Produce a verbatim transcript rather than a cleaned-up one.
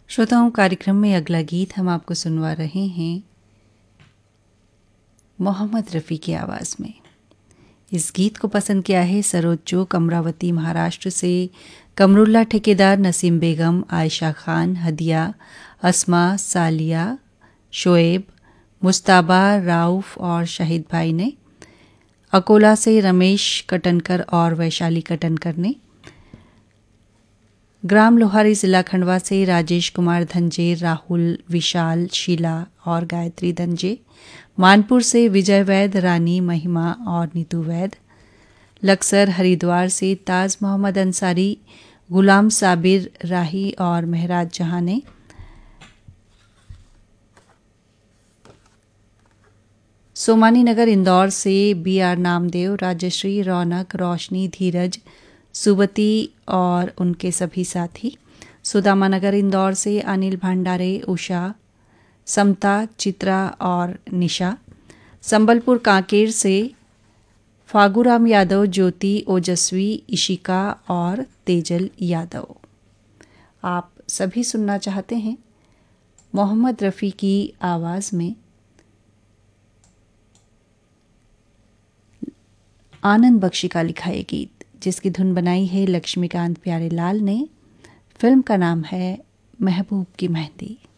श्रोताओं, कार्यक्रम में अगला गीत हम आपको सुनवा रहे हैं मोहम्मद रफ़ी की आवाज़ में। इस गीत को पसंद किया है सरोज चौक, अमरावती, महाराष्ट्र से कमरुल्ला ठेकेदार, नसीम बेगम, आयशा खान, हदिया, अस्मा, सालिया, शोएब, मुस्ताबा, राउफ और शाहिद भाई ने। अकोला से रमेश कटनकर और वैशाली कटनकर ने। ग्राम लोहारी जिला खंडवा से राजेश कुमार धंजे, राहुल, विशाल, शीला और गायत्री धंजे। मानपुर से विजय वैद, रानी, महिमा और नीतू वैद। लक्सर हरिद्वार से ताज मोहम्मद अंसारी, गुलाम साबिर राही और महराज जहां ने। सोमानी नगर इंदौर से बी आर नामदेव, राजश्री, रौनक, रोशनी, धीरज, सुबती और उनके सभी साथी। सुदामा नगर इंदौर से अनिल भंडारे, उषा, समता, चित्रा और निशा। संबलपुर कांकेर से फागुराम यादव, ज्योति, ओजस्वी, इशिका और तेजल यादव। आप सभी सुनना चाहते हैं मोहम्मद रफ़ी की आवाज़ में आनंद बख्शी का लिखा ये गीत, जिसकी धुन बनाई है लक्ष्मीकांत प्यारेलाल ने। फिल्म का नाम है महबूब की मेहंदी।